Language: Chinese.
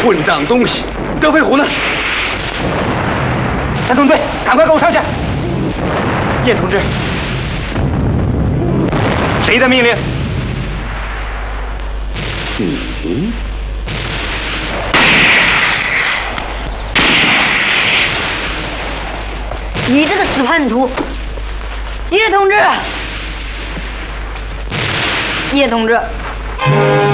混账东西！德飞虎呢？ 三纵队，赶快跟我上去！叶同志，谁的命令？ 你？ 你这个死叛徒！叶同志，叶同志。